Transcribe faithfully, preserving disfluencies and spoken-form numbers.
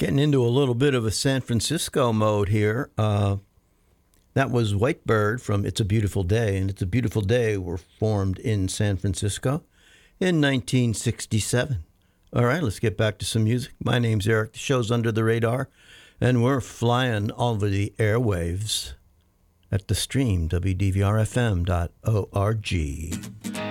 Getting into a little bit of a San Francisco mode here. Uh, that was Whitebird from It's a Beautiful Day, and It's a Beautiful Day were formed in San Francisco in nineteen sixty-seven. All right, let's get back to some music. My name's Eric. The show's Under the Radar, and we're flying over the airwaves at the stream, w d v r f m dot org.